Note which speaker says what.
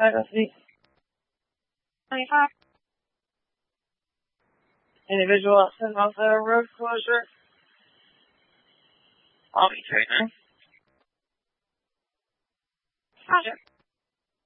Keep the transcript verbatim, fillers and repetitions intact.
Speaker 1: Five oh three. twenty-five. Individual outside of the road closure. I'll be training. Roger.